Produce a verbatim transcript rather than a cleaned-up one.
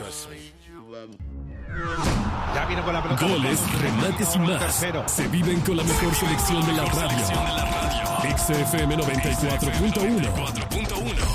Ya viene con la pelota. Goles, remates y más. Se viven con la mejor selección de la radio. X F M noventa y cuatro punto uno.